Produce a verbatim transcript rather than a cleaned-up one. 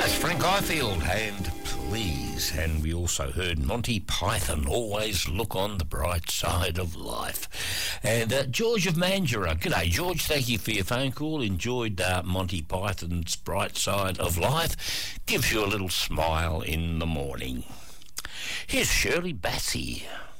Frank Ifield and Please, and we also heard Monty Python, Always Look on the Bright Side of Life. And uh, George of Mandurah, g'day George, thank you for your phone call. Enjoyed uh, Monty Python's Bright Side of Life. Gives you a little smile in the morning. Here's Shirley Bassey.